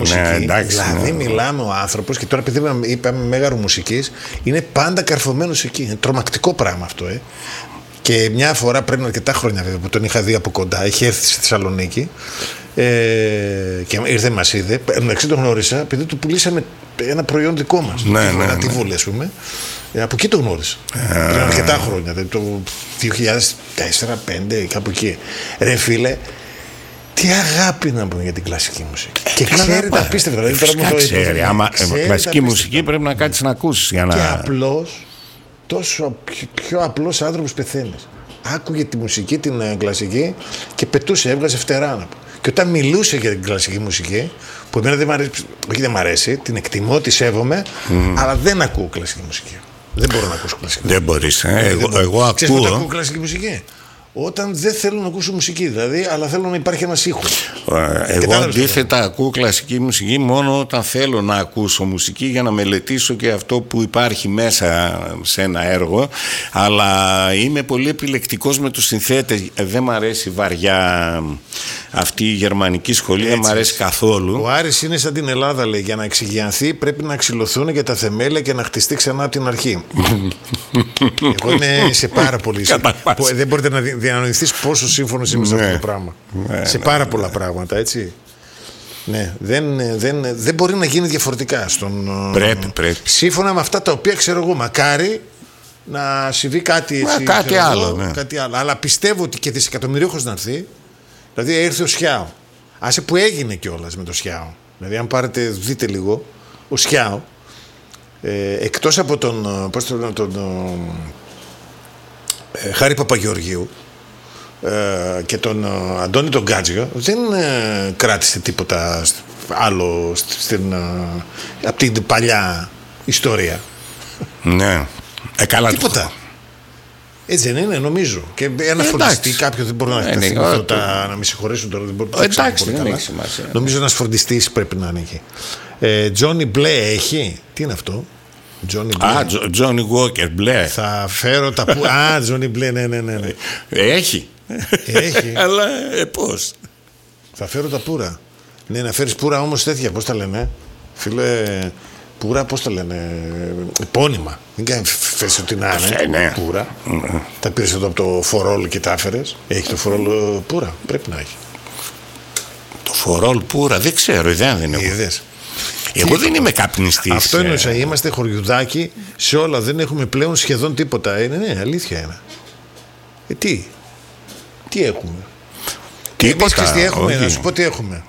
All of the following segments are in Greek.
μουσική. Ναι, εντάξει, δηλαδή, μιλάμε ο άνθρωπος, και τώρα επειδή είπαμε Μέγαρο μουσικής, είναι πάντα καρφωμένος εκεί. Είναι τρομακτικό πράγμα αυτό. Και μια φορά πριν αρκετά χρόνια, βέβαια, που τον είχα δει από κοντά, είχε έρθει στη Θεσσαλονίκη και ήρθε, μας είδε. Εντάξει, τον γνώρισα, επειδή του πουλήσαμε ένα προϊόν δικό μας. Ένα τιβούλι, ας πούμε. Από εκεί το γνώρισα. Πριν αρκετά χρόνια, δηλαδή το 2004-2005, κάπου εκεί. Ρε φίλε, τι αγάπη να πούμε για την κλασική μουσική. Και ξέρει τα απίστευτα. Δηλαδή, ξέρει. Άμα κλασική μουσική πρέπει να κάτσεις να ακούσεις. Και απλώς, τόσο πιο απλός άνθρωπος πεθαίνεις. Άκουγε τη μουσική, την κλασική, και πετούσε, έβγαζε φτερά. Και όταν μιλούσε για την κλασική μουσική, που εμένα δεν μ' αρέσει, όχι δεν μ' αρέσει, την εκτιμώ, τη σέβομαι, αλλά δεν ακούω κλασική μουσική. Δεν μπορώ να ακούσω κλασική μουσική. Δεν μπορείς. Εγώ ακούω. Ξέρεις πότε ακούω κλασική μουσική? Όταν δεν θέλω να ακούσω μουσική, δηλαδή, αλλά θέλω να υπάρχει ένας ήχος. Εγώ αντίθετα ακούω κλασική μουσική μόνο όταν θέλω να ακούσω μουσική για να μελετήσω και αυτό που υπάρχει μέσα σε ένα έργο, αλλά είμαι πολύ επιλεκτικός με τους συνθέτες. Δεν μ' αρέσει βαριά αυτή η γερμανική σχολή. Έτσι, δεν μ' αρέσει καθόλου. Ο Άρης είναι σαν την Ελλάδα, λέει, για να εξηγιανθεί πρέπει να ξυλωθούν για τα θεμέλια και να χτιστεί ξανά από την αρχή. Εγώ είμαι σε πάρα πολύ. Δεν μπορείτε να διανοηθείς πόσο σύμφωνος είμαι σε αυτό το πράγμα. Σε πάρα πολλά πράγματα, έτσι. Ναι, δεν μπορεί να γίνει διαφορετικά. Πρέπει. Σύμφωνα με αυτά τα οποία ξέρω εγώ, μακάρι να συμβεί κάτι έτσι. Κάτι άλλο. Αλλά πιστεύω ότι και δισεκατομμυρίουχος να έρθει. Δηλαδή ήρθε ο Σιάο. Άσε που έγινε κιόλας με το Σιάο. Δηλαδή, αν πάρετε, δείτε λίγο, ο Σιάο, εκτός από τον Χάρη Παπαγεωργίου και τον Αντώνη τον Γκάτζιο, δεν κράτησε τίποτα άλλο από την παλιά ιστορία. Ναι, καλά. Τίποτα. Έτσι δεν είναι, νομίζω. Και ένα φροντιστή, κάποιο δεν μπορεί να εκτεθεί με αυτό, να με συγχωρήσουν τώρα. Εντάξει, δεν έχει σημασία. Νομίζω ένας φροντιστής πρέπει να είναι εκεί. Τζόνι Μπλε έχει. Τι είναι αυτό? Τζόνι Walker Μπλε. Θα φέρω τα που. Τζόνι Μπλε, ναι. Έχει. Αλλά πώς? Θα φέρω τα πουρα. Ναι, να φέρεις πουρα όμως τέτοια, πώς τα λένε, φίλε. Πουρα, πώς τα λένε, επώνυμα. Μην κάνεις φέρεις ότι να είναι πουρα. Τα πήρες εδώ από το φορόλ και τα έφερες. Έχει το φορόλ πουρα, πρέπει να έχει. Το φορόλ πουρα, δεν ξέρω, ιδέα δεν έχω. Είδες. Εγώ δεν είμαι καπνιστής. Αυτό είναι, είμαστε χωριουδάκι σε όλα, δεν έχουμε πλέον σχεδόν τίποτα. Ναι, αλήθεια είναι. Τι έχουμε? Τίποτα. Τι έχουμε, να σου πω τι έχουμε.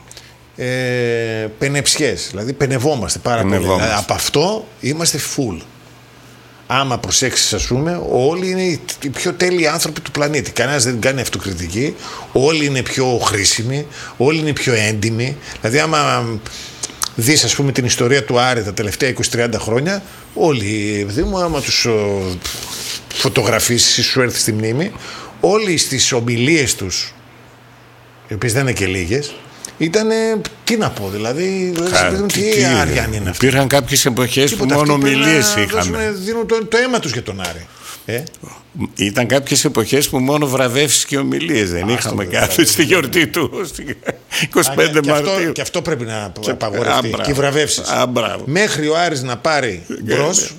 Πενεψιές, δηλαδή πενευόμαστε πάρα πολύ. Δηλαδή, από αυτό είμαστε full. Άμα προσέξεις, ας πούμε, όλοι είναι οι πιο τέλειοι άνθρωποι του πλανήτη. Κανένας δεν κάνει αυτοκριτική. Όλοι είναι πιο χρήσιμοι. Όλοι είναι πιο έντιμοι. Δηλαδή, άμα δεις, ας πούμε, την ιστορία του Άρη τα τελευταία 20-30 χρόνια, όλοι, άμα τους φωτογραφίσεις, σου έρθει στη μνήμη, όλοι στις ομιλίες τους, οι οποίες δεν είναι και λίγες, ήτανε, τι να πω, δηλαδή, τι Άριαν είναι αυτό. Υπήρχαν κάποιες εποχές που μόνο ομιλίες είχαμε. Δίνουν το αίμα τους για τον Άρη. Ήταν κάποιες εποχές που μόνο βραβεύσεις και ομιλίες δεν είχαμε κάθε στη γιορτή του 25 Μαρτίου. Και αυτό πρέπει να απαγορευτεί. Και οι βραβεύσεις. Μέχρι ο Άρης να πάρει μπρος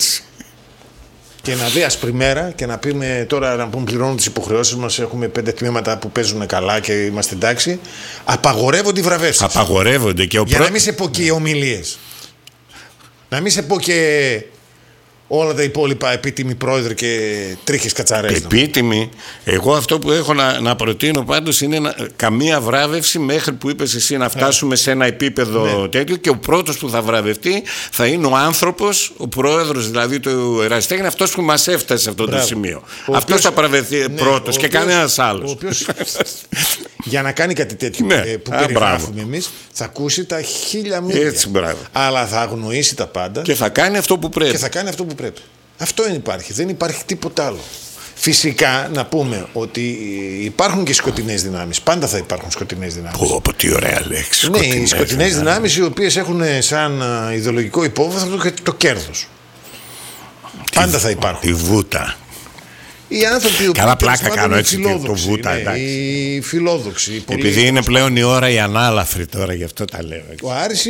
και να δει ασπριμέρα και να πούμε τώρα να πούμε πληρώνουν τις υποχρεώσεις μας, έχουμε 5 τμήματα που παίζουν καλά και είμαστε εντάξει. Απαγορεύονται οι βραβεύσεις. Απαγορεύονται και για να μην σε πω και οι ομιλίες. Να μην σε πω και όλα τα υπόλοιπα επίτιμοι πρόεδροι και τρίχες κατσαρές. Επίτιμοι. Εγώ αυτό που έχω να προτείνω πάντως είναι καμία βράβευση μέχρι που είπες εσύ να φτάσουμε σε ένα επίπεδο τέτοιο, και ο πρώτος που θα βραβευτεί θα είναι ο άνθρωπος, ο πρόεδρος δηλαδή του ερασιτέχνη, αυτός που μας έφτασε σε αυτό το σημείο. Αυτός θα βραβευτεί πρώτος και κανένας άλλος. Για να κάνει κάτι τέτοιο που περιγράφουμε εμείς, θα ακούσει τα 1000 μίλια. Αλλά θα αγνοήσει τα πάντα και θα κάνει αυτό που πρέπει. Αυτό υπάρχει. Δεν υπάρχει τίποτα άλλο. Φυσικά να πούμε ότι υπάρχουν και σκοτεινές δυνάμεις. Πάντα θα υπάρχουν σκοτεινές δυνάμεις. Τι ωραία λέξη. Ναι, οι σκοτεινές δυνάμεις οι οποίες έχουν σαν ιδεολογικό υπόβαθρο το κέρδος. Πάντα θα υπάρχουν. Η βούτα. Οι άνθρωποι που καλά πλάκα κάνω έτσι το βούτα, οι φιλόδοξοι. Επειδή είναι πλέον η ώρα η ανάλαφρη τώρα, γι' αυτό τα λέω. Ο Άρης